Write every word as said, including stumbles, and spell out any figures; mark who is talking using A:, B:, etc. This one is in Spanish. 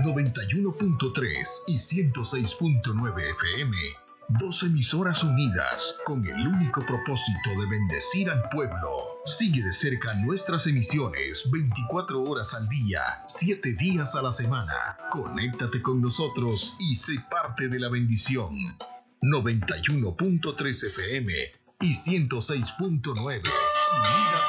A: noventa y uno punto tres y ciento seis punto nueve F M. Dos emisoras unidas con el único propósito de bendecir al pueblo. Sigue de cerca nuestras emisiones veinticuatro horas al día, siete días a la semana. Conéctate con nosotros y sé parte de la bendición. noventa y uno punto tres F M y ciento seis punto nueve. Unidas